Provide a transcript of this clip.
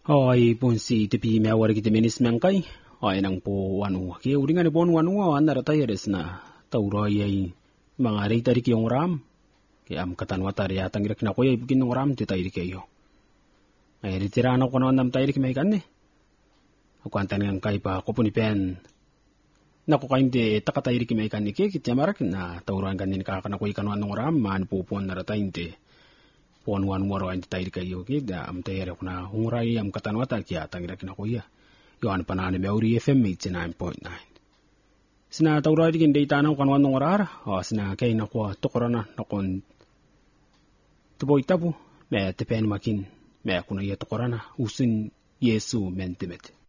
Oi ponsi tepi me awar kita menis mangkai. Oi nang po wanu. Ki uringan pon wanu anda rata yeres na tauro yai mangari tari ki ram. Ki am katan watari atang ira kina koy bikin ram ti tari kayo. Ay ritirano kono andam tari ki mai kanne. Aku antan ngang kai pa ko puni pen. Nako kain de takatay ki mai kanne ki kitamarak na tauruan kanin ka kana koy kanwan ram man po pon na rata inte. Pon wan moro ang tayo kayo kida am tayo kuna hunguray am katanwata kya tangira kina kuya yo an panane Meuri FM 89.9 sina tawra di kin data na kanwan ng orar o sina kay na ko tokorana na kon tuboy tabu me tepen makin me kuna ya tokorana usin Yesu mentimet